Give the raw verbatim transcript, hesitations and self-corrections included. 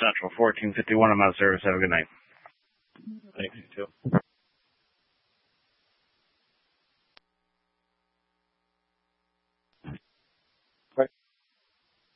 Central, fourteen fifty-one. I'm out of service. Have a good night. Thanks, you too.